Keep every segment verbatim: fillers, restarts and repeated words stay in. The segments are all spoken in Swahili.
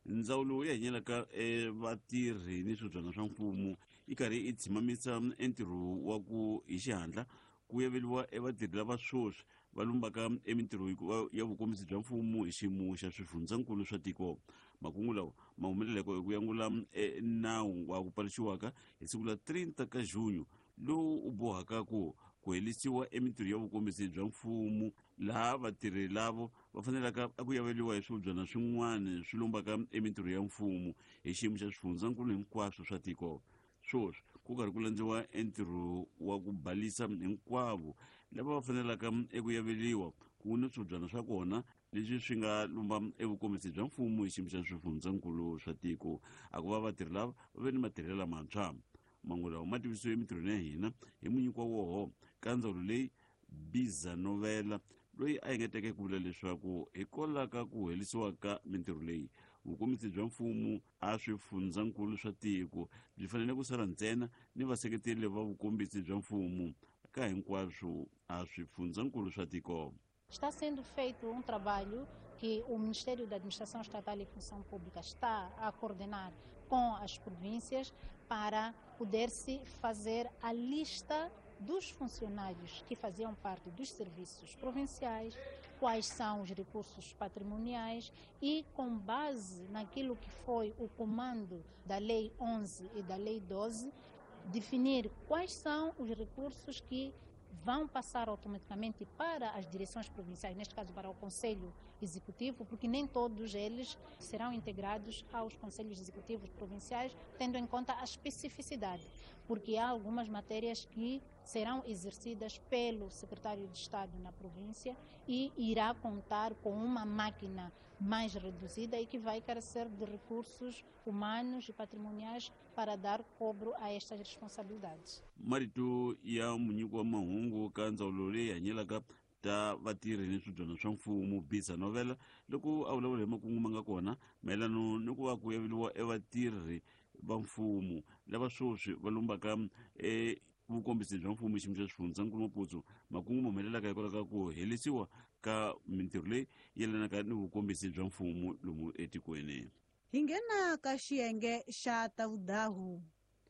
ndzawulo ya hanyelaka e vatirhi ni swibyana swa mfumo yi karhi i tshimamisa entirho wa ku hi xihatla ku yaveliwa e vatirhi lava swoswi va lumbaka emintirho ya vukombisi bya mfumo hi xiyimo xa swifundzankulu swa tiko. Makungu lawa ma humeleleka hi ku yangula e nawu wa ku pfarixiwaka hi siku la thirty ka Junyo lowu u bohaka ku ku helisiwa emintirho ya vukombisi bya mfumo laha vatirhi lavo va fanelaka ku yaveliwa hi swibyana swin'wana swi lumbaka emintirho ya mfumo hi xiyimo xa swifundzankulu hinkwaswo swa tiko. Swoswi ku karhi ku landziwa entirho wa ku balisa hinkwavo lava va fanelaka eku yaveliwa ku ni swibyana swa kona leswi swi nga lumba evukombisi bya mfumo hi xiyimo xa swifundzankulu swa tiko. A ku va vatirhi lava va ve ni matirhelo lamantshwa. Mangu lawa ma tivisiwe emintirhweni ya hina hi munyikwa woho ka ndzawulo leyi Biza Novela loyi a yengeteke ku vula leswaku hikwalaho ka ku helisiwa ka mintirho leyi vukombisi bya mfumo a swifundzankulu swa tiko byi fanele ku sala ntsena ni vaseketeri va vukombisi bya mfumo ka hinkwaswo a swifundzankulu swa tiko. Está sendo feito um trabalho que o Ministério da Administração Estatal e Função Pública está a coordenar com as províncias para poder-se fazer a lista dos funcionários que faziam parte dos serviços provinciais, quais são os recursos patrimoniais e, com base naquilo que foi o comando da Lei onze e da Lei doze, definir quais são os recursos que vão passar automaticamente para as direções provinciais, neste caso para o Conselho Executivo, porque nem todos eles serão integrados aos Conselhos Executivos provinciais, tendo em conta a especificidade, porque há algumas matérias que serão exercidas pelo secretário de Estado na província e irá contar com uma máquina mais reduzida e que vai carecer de recursos humanos e patrimoniais para dar cobro a estas responsabilidades. Marito ya munyiko wa mahungu ka ndzawulo leyi hanyelaka ta vatirhi ni swibyana swa mfumo Biza Novela loko a vulavula hi makungu ma nga kona mayelano ni ku va ku yaveliwa e vatirhi va mfumo lava swoswi va lumbaka e vukombisi bya mfumo hi xiyimo xa swifundzankulu maputsu. Makungu ma humelelaka hikwalaho ka ku helisiwa ka mintirho leyi yelanaka ni vukombisi bya mfumo lomu etikweni. Hi nghena ka xiyenge xa ta vudahu.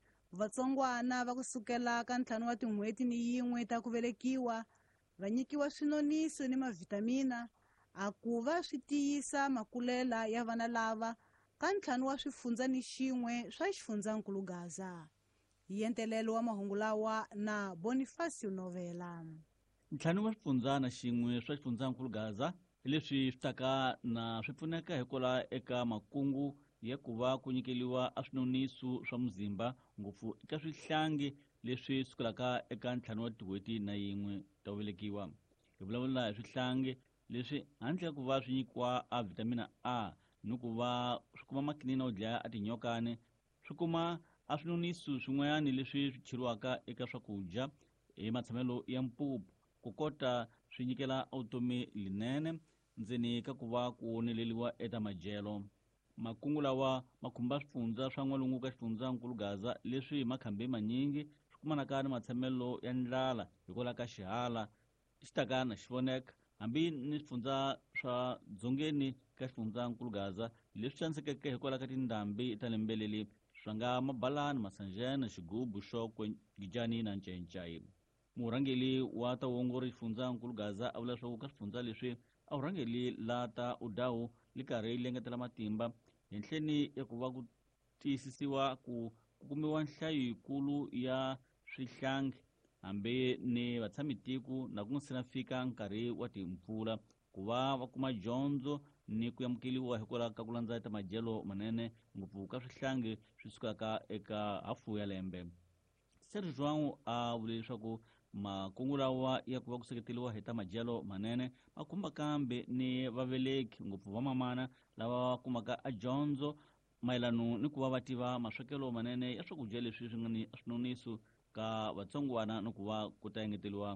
Vatsongwana va kusukela ka ntlhanu wa tin'hweti ni yin'we ta ku velekiwa va nyikiwa swinoniso ni mavitamina a ku va swi tiyisa makulela ya vana lava ka ntlhanu wa swifundza ni xin'we swa xifundzankulu Gaza. Hi entelelo wa mahungu lawa na Bonifacio Novela. Ntlhanu wa swifundza xin'we swa xifundzankulu Gaza leswi swi taka na swi pfuneka hikola eka makungu ya ku va ku nyikeliwa a swinoniso swa muzimba ngopfu eka swihlangi leswi sukelaka eka ntlhanu wa tin'hweti na yin'we ta velekiwa. Hi vulavula hi swihlangi leswi handle ku va swi nyikiwa a vitamina A ni ku va swi kuma makinina wo dlaya a tinyokani, swi kuma a swinoniso swin'wanyana leswi swi cheriwaka eka swakudya hi matshamelo ya mpupu ku kota swi nyikela vutomi linene ndzeni ka ku va ku oneleliwa eka madyelo. Makungu lawa ma khumba swifundza swa n'walungu ka xifundzankulu Gaza leswi makhambi manyingi swi kumanaka ni matshamelo ya ndlala hikwalaho ka xihala xitakana xi voneka hambi ni swifundza swa dzongeni ka xifundzankulu Gaza leswi xanisekeke hikwalaho ka tindhambi ta lembeleli swa nga mabalani, masanjena, xigubu, xokwe, gijani na ncencayi. Murhangeli wa ta wongori xifundzankulu Gaza a vula leswaku ka swifundza leswi a vurhangeli la ta udawu li karhi li engetela matimba henhleni ya ku va ku tiyisisiwa ku kumiwa nhlayo yikulu ya swihlangi hambi ni vatshami-tiko na ku nga se na fika nkarhi wa timpfula ku va va kuma dyondzo ni ku amukeliwa hikwalaho ka ku landza eka madyelo manene ngopfu ka swihlangi swi sukaka eka hafu ya lembe. Serge João a vule leswaku makungu lawa ya ku va ku seketeliwa hi ta madyelo manene ma khumba kambe ni vaveleki ngopfu vamamana lava va kumaka a dyondzo mayelano ni ku va va tiva maswekelo manene ya swakudya leswi swi nga ni swinoniso ka vatsongwana ni ku va ku ta engeteliwa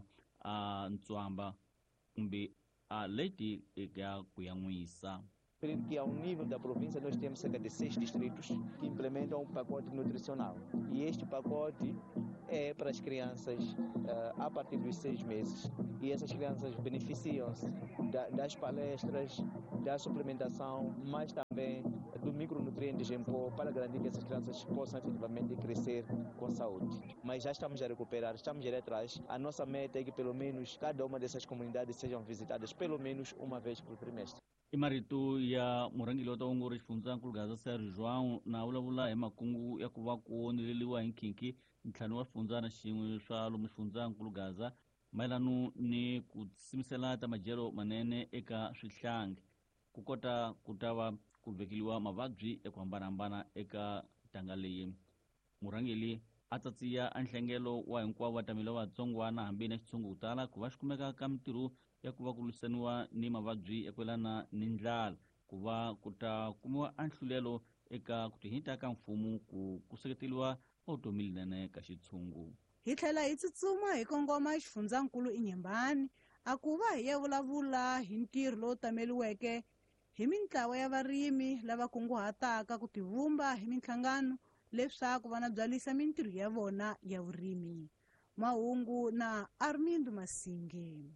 a ntswamba kumbe a leite ya ku yan'wisa. Que ao nível da província nós temos cerca de seis distritos que implementam um pacote nutricional. E este pacote é para as crianças uh, a partir dos seis meses. E essas crianças beneficiam-se da, das palestras, da suplementação, mas também do micronutrientes em pó, para garantir que essas crianças possam efetivamente crescer com saúde. Mas já estamos a recuperar, estamos a ir atrás. A nossa meta é que pelo menos cada uma dessas comunidades sejam visitadas pelo menos uma vez por trimestre. Imaritu ya murangili wa taongori xifunza nkulugaza Sérgio João na vulavula hi makungu ya ku va ku oneleliwa hi nkhinkhi ntlhanu wa xifunza na xin'we swa lomu xifunza nkulugaza mayelano ni ku simisela ta madyelo manene eka swihlangi ku kota ku ta va ku vekeliwa mavabyi ya ku hambanahambana eka ntanga leyi. Murangeli a tsatsiya a nhlengelo wa hinkwavo vatameli vatsongwana hambi na xitshungu ku tala ku va xi kumeka ka mintirho ya ku va ku lwisaniwa ni mavabyi ya ku yelana ni ndlala ku va ku ta kumiwa anhlulelo eka ku tihita ka mfumo ku ku seketeliwa vutomi linene ka xitshungu. Hi tlhela hi tsutsuma hi kongoma xifundzakulu iNyembani a ku va hi ya vulavula hi ntirho lowu tameliweke hi mintlawa ya varimi lava kunguhataka ku tivumba hi minhlangano leswaku vana byalisa mintirho ya vona ya vurimi. Mahungu na Armindo Masinge.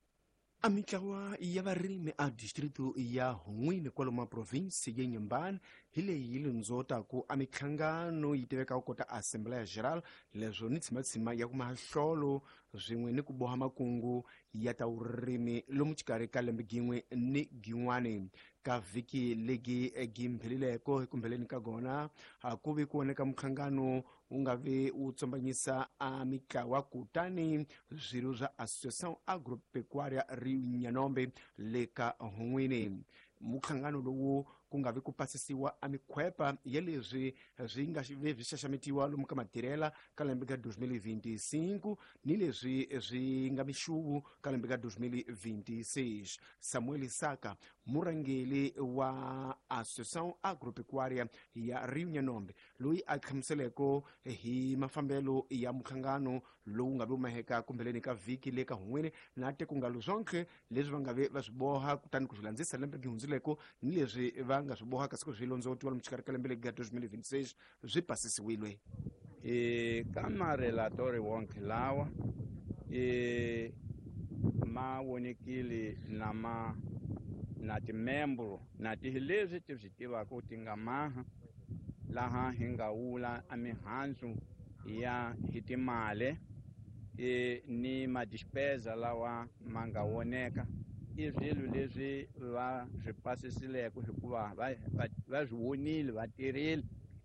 A mitlawa ya varimi a distrito ya Hungwini kwalomu provinsi ya Nyembani hi leyi yi lindzotaka a minhlangano yi tiveka kota Assembleia Geral leswo ni tshimatsima ya ku mahlolo zwin'we ni ku boha makungu ya ta vurimi lomu xikarhi ka lembe gin'we ni gin'wana. Ka vhiki legi gimpheleleko ku mpheleni ka gona ku vi ku oneka minhlangano wu nga vi wu tsombanyisa a mitlawa kutani zwilo swa Associação Agropecuária Rio Nyanombe le ka Hungwini. Minhlangano lowu ku nga vi ku pasisiwa a mikhwepa ya leswi swi nga vi xaxametiwa lomu ka matirhela ka lembe ka dois mil e vinte e cinco ni leswi swi nga mixuvu ka lembe ka dois mil e vinte e seis. Samuel Saka, murangeli wa Associação Agropecuária ya Rio Nyanombe, loyi a hlamuseleko hi mafambelo ya minhlangano lowu nga vi umaheka kumbheleni ka vhiki le ka Hungwini na tekungalo zonke leswi va nga vi va swi boha kutani ku swi landzisa lembe gi hundzileko ni leswi va nga swi boha kasi ku swi londzetiwa lomu xikarhi ka lembe legi ka dois mil e vinte e seis swi pasisiwile. E ka marelatori wonke lawa e ma vonekile na ma na timembro na tihileswi ti swi tivaka ti nga maha laha hi nga wula a mihandzu ya hi timali e ni madispesa lawa ma nga woneka i swilo leswi va swi pasisileko hikuva va va swi vonile va tirhile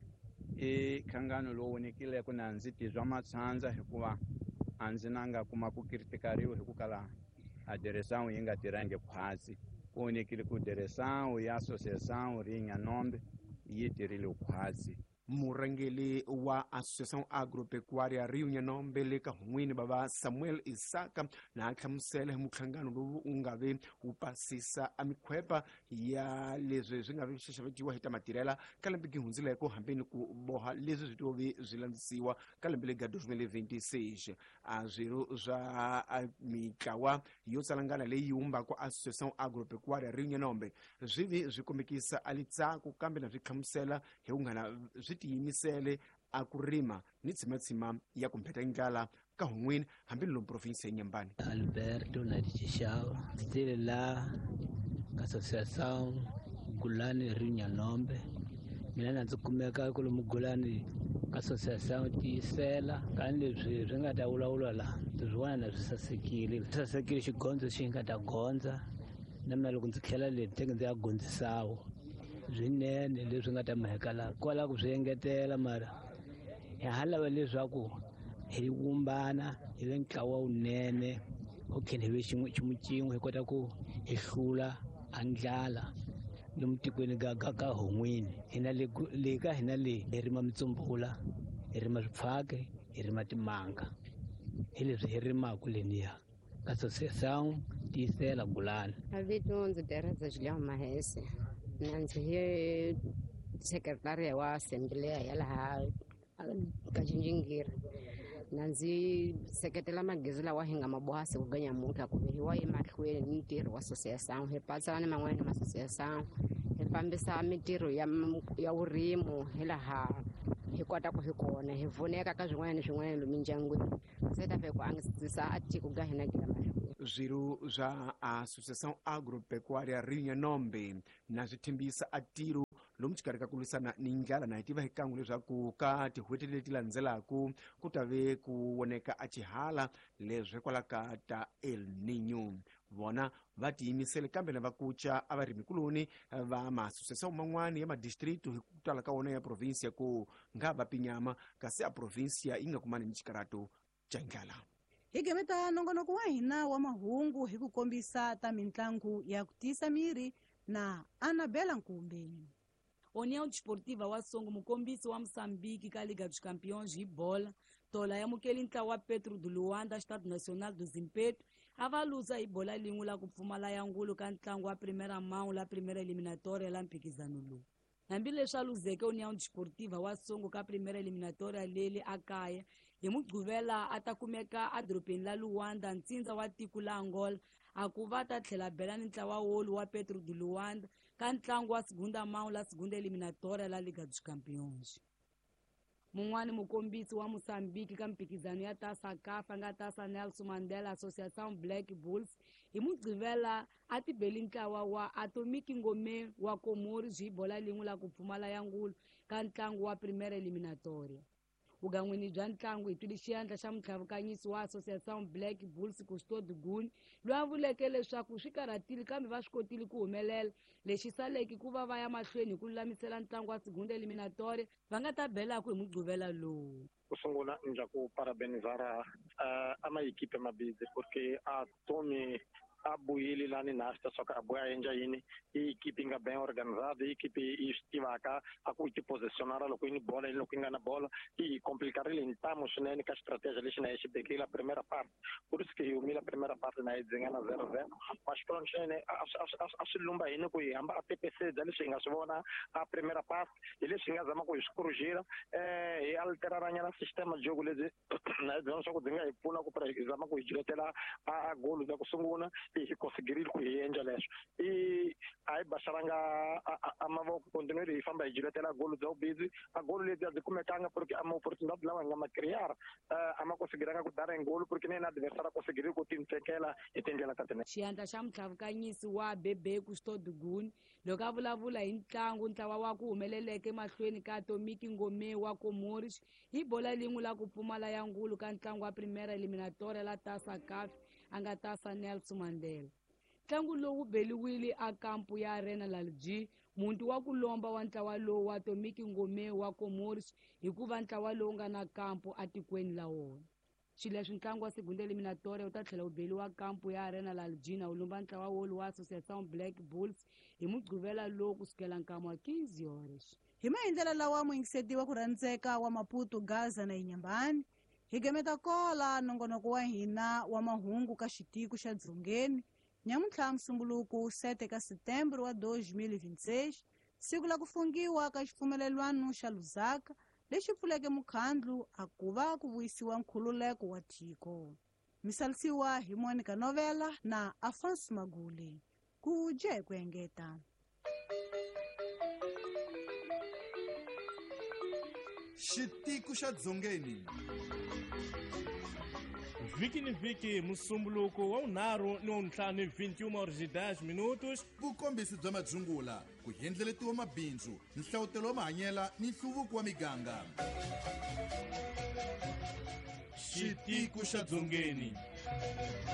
e nhlangano lowu wonekileko na ndzi titwa matsandza hikuva a ndzi na nga kuma ku kritikariwa hi ku kala a direção yi nga tirhangi khwatsi ku wonekile ku direção ya Associação Rio Nyanombe yi tirhile khwatsi. Murangeli wa Associação Agropecuária Rio Nyanombe le ka Hungwini baba Samuel Isaka na hlamusela hi minhlangano lowu u nga vi wu pasisa a mikhwepa ya leswi swi nga vi xaxametiwa hi ta matirhela ka lembe gi hundzileko hambi ni ku boha leswi swi tovi swi landzisiwa ka lembe legi ka dois mil e vinte e seis. A zwilo swa mitlawa yo tsalangana leyi wumbaka Associação Agropecuária Rio Nyanombe swi vi swi kombekisa a litsako kambe na swi hlamusela hi unghana swi tiyimisele a ku rima ni tshimatsima ya ku mpeta ndlala ka Hungwini hambi lomu provinsi ya Nyembani. Alberto Nadixixava stile la ka Associação Gulani Rio Nyanombe. Mina na ndzi kumeka ku lomu Gulani ka Associação tiyisela kani leswi swi nga ta vulavula la ndzi swi vona na swi sasekile swi sasekile xigondzo xi nga ta gondza na mina loko ndzi tlhela le teke ndzi ya gondzisawo swinene leswi nga ta maheka la kwala ku swi engetela mara hi halava leswaku hi vumbana hi le ntlawa wunene u kheni hi ve xin'we ximucin'we hi kota ku hi hlula a ndlala lomu tikweni ka ka Hungwini hina le ka hina le hi rima mitsumbula hi rima swifaki hi rima timanga hi leswi hi rimaku leniya ka Associação Tiyisela Gulani. A vito ndzi Teresa Julião Mahese na ndzi hi secretary wa Assembleia ya laha ka Jinjingira na ndzi seketela magezi lawa hi nga mabohasi ku ganya muta ku hi wa emahlweni ni ntirho wa associação hi patsana ni man'wana ma associação hi fambisa mitirho ya ya vurimo hi laha hi kota ku hi kona hi vuneka ka swin'wana ni swin'wana lomu mindyangwini se ta fe ku angisisa a tiko ga hina gila mahlweni. Zwiro zwa Associação Agropecuária Rio Nyanombe na zwithimbisa a tiro lomu xikarhi ka ku lwisana ni ndlala na hi tiva hikan'we leswaku ka tihweti leti landzelaka ku ta ve ku woneka a xihala leswi kwala ka ta El Niño. Vona va tiyimisele kambe na vakucha a varimikuloni va maasociação man'wana ya madistritu hi ku tala ka wona ya provinsia ku nga va pinyama kasi a provinsia yi nga kumani ni xikarato xa ndlala. Hi gemeta nongonoko wa hina wa mahungu hi ku kombisa ta mitlangu ya ku tisa miri na Anabela Nkumbe. União Desportiva wa Songo, mukombisi wa Moçambique ka Liga dos Campeões de bola, tola ya mukeli ntlawa wa Petro de Luanda, Estado Nacional do Zimpeto, avaluza hi bola lin'we la ku pfumala ya ngulu ka ntlangu wa primeira mão la primeira eliminatória la mphikizano lowu. Hambileswi a luzeke União Desportiva wa Songo ka primeira eliminatória leli a kaya, hi Mugqivela a ta kumeka a dorobeni la Luanda, ntsindza wa tiko la Angola, a ku va ta tlhela bela ni ntlawa wolu wa Petro de Luanda ka ntlangu wa segunda mão la segunda eliminatória la Liga dos Campeões. Mun'wani mukombisi wa Moçambique ka mphikizano ya Taça C A F nga Taça Nelson Mandela Associação Black Bulls, hi Mugqivela a tibeli ntlawa wa Atomic Ngome wa Comoros hi bola lin'we la ku pfumala ya ngulu ka ntlangu wa primeira eliminatória. Vugan'wini bya ntlangu hi twile xiyandla xa mutlhavukanyisi wa Associação Black Bulls Custódio Guni, loyi a vuleke leswaku swi karhatile kambe va swi kotile ku humelela. Lexi saleke ku va va ya mahlweni hi ku lulamisela ntlangu wa segunda eliminatória va nga ta belaku hi Mugqivela lowu. Ku sungula ndza ku parabenizara uh, a maekipe mabidzi porque a Tomi a buyile lani nasta só que a boa enja yini e equipe nga bem organizada, e equipe estivaka a ku ti posicionar lo quindi bola lo quindi na bola e complicare l'intamo swinene ka strategia lexi na xi beke la primeira parte. Por isso que eu mi la primeira parte na idzinga na zero zero mas pronto swinene a swi lumba hini ku hamba a T P C dali swi nga swi vona a primeira parte e leswi nga zama ku hi skurujira eh hi alteraranya na sistema jogo lezi na dzona swa ku dzinga hi pfuna ku pra hi zama ku hi jiletela a golu za ku sungula e conseguir ku hi endla leswo e ai basharanga a mavoko continuer hi famba hi jiletela golu za ubizi a golu leti a zi kumekanga porque ama oportunidade lawa nga ma criar ama conseguiranga ku dara ngolu porque nem adversário conseguir ku tintsekela hi tindlela ta tena. Xiyandla xa mutlhavukanyisi wa Bebe Custódio Guni loko a vulavula hi ntlangu ntlawa wa ku humeleleke mahlweni ka Atomic Ngome wa Comoros hi bola lin'we la ku pfumala ya ngulu ka ntlangu wa primeira eliminatória la Taça C A F a nga Taça Nelson Mandela. Ntlangu lowu beliwile a kampu ya Arena Lalji, muntu wa ku lomba wa ntlawa lowu wa Atomic Ngome wa Comoros hikuva ntlawa lowu nga na kampu a tikweni la wona. Xileswi ntlangu wa segunda eliminatória u ta tlhela u beliwa kampu ya Arena Lalji na u lomba ntlawa wolu wa Associação Black Bulls hi Mugqivela lowu kusukela nkama wa quinze horas. Hi mahindlela lawa muingiseti wa ku rhandzeka wa Maputo Gaza na Inyambani hi gemeta kola nongonoko wa hina wa mahungu ka xitiko xa Dzongeni nyamuntlha msumbuluku sete ka Setembro wa dois mil e vinte e seis, siku la ku fungiwa ka xipfumelelwano xa Lusaka lexi pfuleke mukhandlu a ku va ku vuyisiwa nkhululeko wa tiko. Misalisiwa hi Monica Novela na Afonso Magule. Ku je ku engeta. Xitiko xa Dzongeni. Viki ni viki musumbuluko wa unharhu ni wa ntlhanu hi vinte e uma horas e dez minutos. Vukombisi bya madzungula, ku hendleletiwa mabindzu, nhlawutelo wa mahanyela ni nhluvuko wa miganga. Xitiko xa Dzongeni.